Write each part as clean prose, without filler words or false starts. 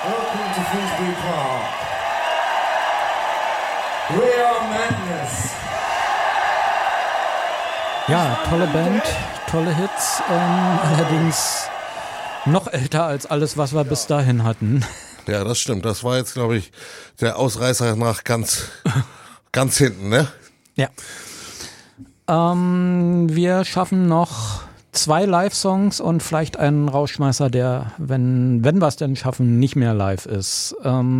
Welcome to Finsbury Park. We are Madness. Ja, tolle Band, tolle Hits, allerdings noch älter als alles, was wir bis dahin hatten. Ja, das stimmt. Das war jetzt, glaube ich, der Ausreißer nach ganz hinten, ne? Ja. Wir schaffen noch 2 Live-Songs und vielleicht einen Rausschmeißer, der, wenn wir es denn schaffen, nicht mehr live ist.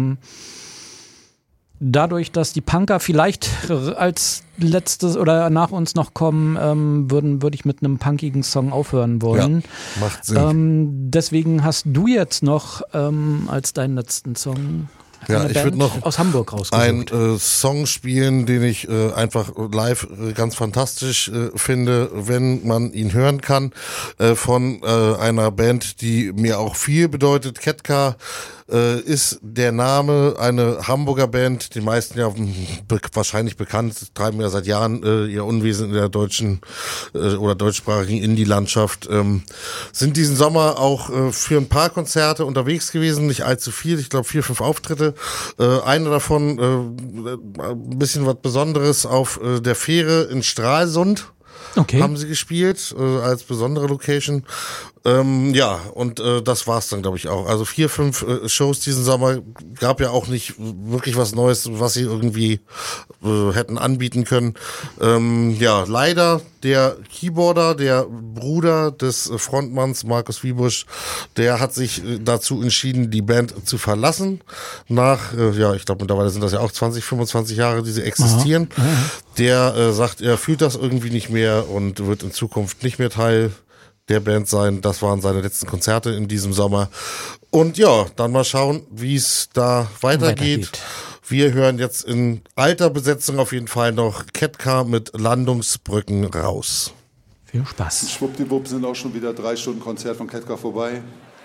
Dadurch, dass die Punker vielleicht als letztes oder nach uns noch kommen, würde ich mit einem punkigen Song aufhören wollen. Ja, macht Sinn. Deswegen hast du jetzt noch als deinen letzten Song ja, ich würde noch aus Hamburg rausgesucht. einen Song spielen, den ich einfach live ganz fantastisch finde, wenn man ihn hören kann, von einer Band, die mir auch viel bedeutet. Ketka ist der Name, eine Hamburger Band, die meisten ja wahrscheinlich bekannt, treiben ja seit Jahren ihr Unwesen in der deutschen oder deutschsprachigen Indie-Landschaft, sind diesen Sommer auch für ein paar Konzerte unterwegs gewesen, nicht allzu viel, ich glaube 4, 5 Auftritte, eine davon ein bisschen was Besonderes auf der Fähre in Stralsund. Okay. Haben sie gespielt, als besondere Location. Ja, und das war's dann, glaube ich, auch. Also 4, 5 Shows diesen Sommer. Gab ja auch nicht wirklich was Neues, was sie irgendwie hätten anbieten können. Ja, leider der Keyboarder, der Bruder des Frontmanns Markus Wiebusch, der hat sich dazu entschieden, die Band zu verlassen. Nach, ja, ich glaube mittlerweile sind das ja auch 20, 25 Jahre, die sie existieren. Aha. Der sagt, er fühlt das irgendwie nicht mehr und wird in Zukunft nicht mehr Teil der Band sein. Das waren seine letzten Konzerte in diesem Sommer. Und ja, dann mal schauen, wie es da weitergeht. Wir hören jetzt in alter Besetzung auf jeden Fall noch Ketka mit Landungsbrücken raus. Viel Spaß. Schwuppdiwupp sind auch schon wieder 3 Stunden Konzert von Ketka vorbei.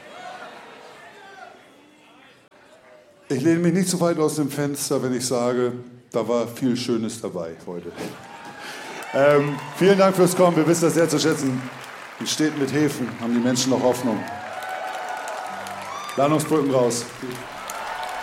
Ich lehne mich nicht so weit aus dem Fenster, wenn ich sage, da war viel Schönes dabei heute. Vielen Dank fürs Kommen, wir wissen das sehr zu schätzen. In Städten mit Häfen haben die Menschen noch Hoffnung. Landungsbrücken raus.